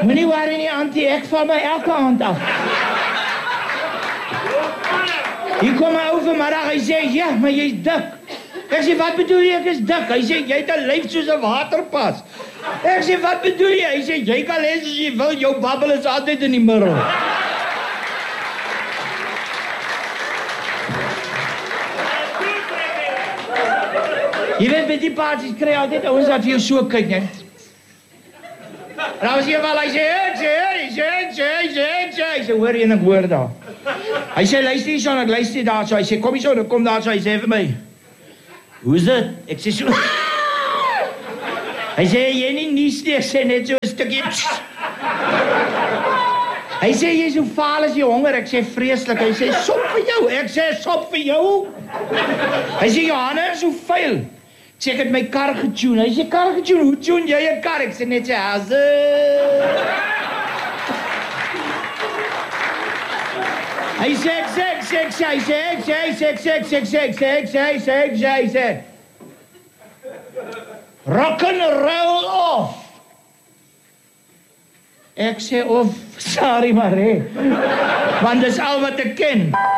Moenie worry nie, auntie, ek val my elke aand af. Hier kom my ou vanmiddag, hy sê, ja, maar jy's dik. Ek sê, wat bedoel jy, ek is dik? Hy sê, jy het 'n lyf soos 'n waterpas. Ek sê, wat bedoel jy? Hy sê, jy kan lees as jy wil, jou babbel is altyd in die middel. Jy weet, met die paartjies kry altyd ouens wat vir jou so kyk, hè? En dan was jy wel, hy sê, hy sê, hoor en ek hoor daar. Hy sê, luister hier son, ek luister daar so. Hy sê, kom hier son, ek kom daar so. Hy sê vir my, hoe is dit? Ek sê so. Hy sê, jy nie nies nie, ek sê net so 'n stukkie. Hy sê, jy is so vaal as jy honger. Ek sê, vreeslik. Hy sê, sop vir jou. Ek sê, sop vir jou. Hy sê, jou hande is so vuil. Ek sê, ek het my kar getune. Hy sê, kar getune, hoe tune jy 'n kar? Ek sê net sy Hy sê, rock and roll off. Ek sê, of, sorry maar, want dis al wat ek ken.